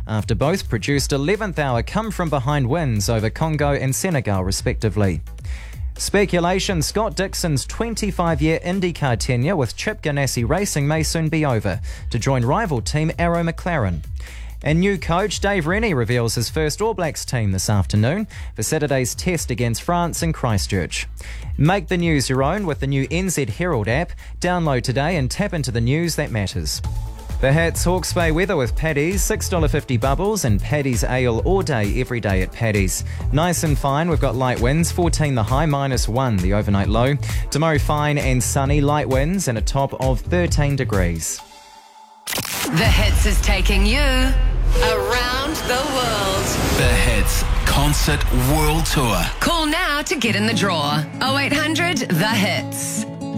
after both produced 11th hour come-from-behind wins over Congo and Senegal respectively. Speculation Scott Dixon's 25-year IndyCar tenure with Chip Ganassi Racing may soon be over, to join rival team Arrow McLaren. And new coach Dave Rennie reveals his first All Blacks team this afternoon for Saturday's test against France in Christchurch. Make the news your own with the new NZ Herald app. Download today and tap into the news that matters. The Hats Hawke's Bay weather with Paddy's, $6.50 bubbles and Paddy's ale all day, every day at Paddy's. Nice and fine, we've got light winds, 14 the high, -1 the overnight low. Tomorrow fine and sunny, light winds and a top of 13 degrees. The Hits is taking you around the world. The Hits Concert World Tour. Call now to get in the draw. 0800 The Hits.